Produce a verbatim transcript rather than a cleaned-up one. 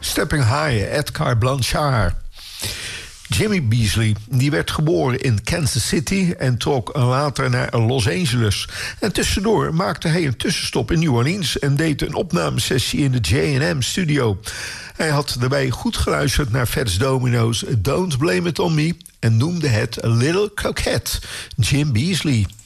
Stepping High, Edgar Blanchard. Jimmy Beasley die werd geboren in Kansas City en trok later naar Los Angeles. En tussendoor maakte hij een tussenstop in New Orleans en deed een opnamesessie in de J and M studio. Hij had daarbij goed geluisterd naar Fats Domino's Don't Blame It On Me en noemde het A Little Coquette. Jim Beasley.